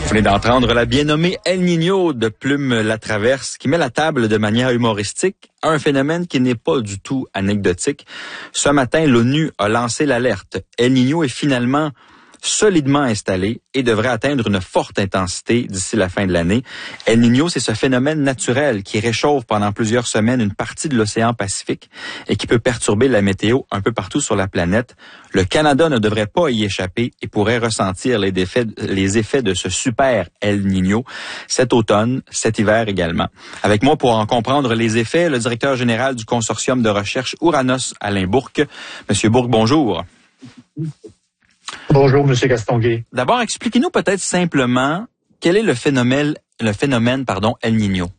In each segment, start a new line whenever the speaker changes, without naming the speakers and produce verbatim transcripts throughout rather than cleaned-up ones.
Vous venez d'entendre la bien nommée El Niño de Plume Latraverse qui met la table de manière humoristique à un phénomène qui n'est pas du tout anecdotique. Ce matin, l'ONU a lancé l'alerte. El Niño est finalement solidement installé et devrait atteindre une forte intensité d'ici la fin de l'année. El Niño, c'est ce phénomène naturel qui réchauffe pendant plusieurs semaines une partie de l'océan Pacifique et qui peut perturber la météo un peu partout sur la planète. Le Canada ne devrait pas y échapper et pourrait ressentir les effets, les effets de ce super El Niño cet automne, cet hiver également. Avec moi pour en comprendre les effets, le directeur général du consortium de recherche Ouranos, Alain Bourque. Monsieur Bourque, bonjour.
Bonjour, Monsieur Castonguay.
D'abord, expliquez-nous peut-être simplement quel est le phénomène, le phénomène, pardon, El Niño.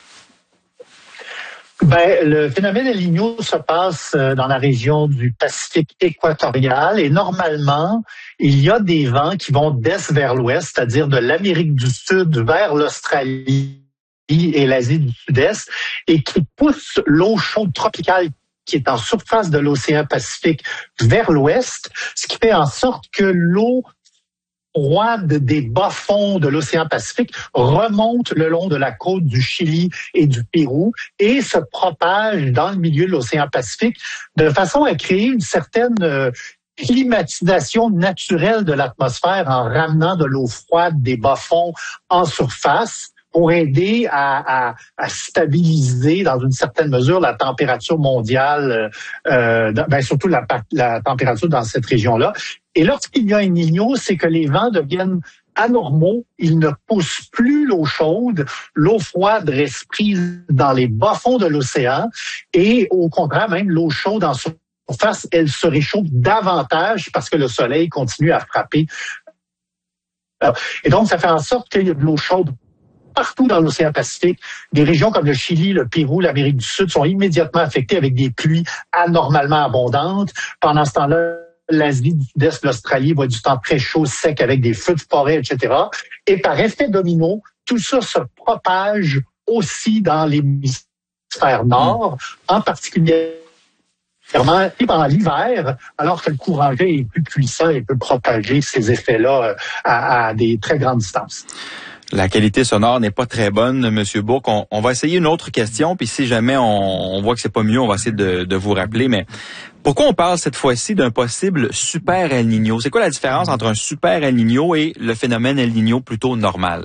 Ben, le phénomène El Niño se passe dans la région du Pacifique équatorial et normalement, il y a des vents qui vont d'est vers l'ouest, c'est-à-dire de l'Amérique du Sud vers l'Australie et l'Asie du Sud-Est et qui poussent l'eau chaude tropicale qui est en surface de l'océan Pacifique vers l'ouest, ce qui fait en sorte que l'eau froide des bas-fonds de l'océan Pacifique remonte le long de la côte du Chili et du Pérou et se propage dans le milieu de l'océan Pacifique de façon à créer une certaine euh, climatisation naturelle de l'atmosphère en ramenant de l'eau froide des bas-fonds en surface, pour aider à, à, à stabiliser dans une certaine mesure la température mondiale, euh, ben surtout la, la température dans cette région-là. Et lorsqu'il y a un Niño, c'est que les vents deviennent anormaux, ils ne poussent plus l'eau chaude, l'eau froide reste prise dans les bas-fonds de l'océan et au contraire, même l'eau chaude en surface, elle se réchauffe davantage parce que le soleil continue à frapper. Et donc, ça fait en sorte qu'il y a de l'eau chaude partout dans l'océan Pacifique. Des régions comme le Chili, le Pérou, l'Amérique du Sud sont immédiatement affectées avec des pluies anormalement abondantes. Pendant ce temps-là, l'Asie du Sud-Est, l'Australie voit du temps très chaud, sec, avec des feux de forêt, et cetera. Et par effet domino, tout ça se propage aussi dans l'hémisphère nord, en particulier pendant l'hiver, alors que le courant G est plus puissant et peut propager ces effets-là à, à des très grandes distances.
La qualité sonore n'est pas très bonne, Monsieur Bourque. On, on va essayer une autre question, puis si jamais on, on voit que c'est pas mieux, on va essayer de, de vous rappeler. Mais pourquoi on parle cette fois-ci d'un possible super El Niño? C'est quoi la différence entre un super El Niño et le phénomène El Niño plutôt normal?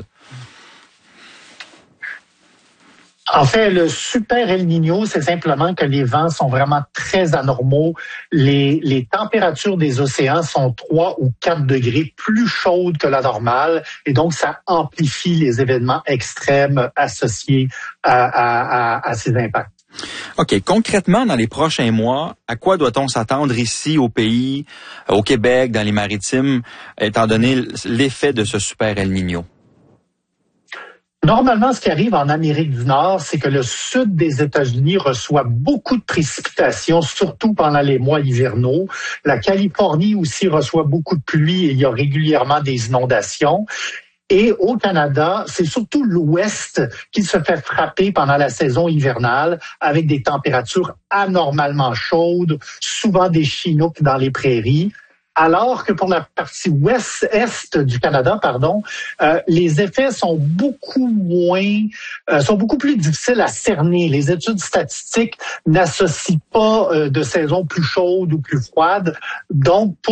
En fait, le super El Niño, c'est simplement que les vents sont vraiment très anormaux. Les, les températures des océans sont trois ou quatre degrés plus chaudes que la normale et donc ça amplifie les événements extrêmes associés à, à, à, à ces impacts.
OK. Concrètement, dans les prochains mois, à quoi doit-on s'attendre ici au pays, au Québec, dans les maritimes, étant donné l'effet de ce super El Niño?
Normalement, ce qui arrive en Amérique du Nord, c'est que le sud des États-Unis reçoit beaucoup de précipitations, surtout pendant les mois hivernaux. La Californie aussi reçoit beaucoup de pluie et il y a régulièrement des inondations. Et au Canada, c'est surtout l'Ouest qui se fait frapper pendant la saison hivernale avec des températures anormalement chaudes, souvent des chinooks dans les prairies. Alors que pour la partie ouest-est du Canada, pardon, euh, les effets sont beaucoup moins, euh, sont beaucoup plus difficiles à cerner. Les études statistiques n'associent pas euh, de saison plus chaude ou plus froide. Donc, pour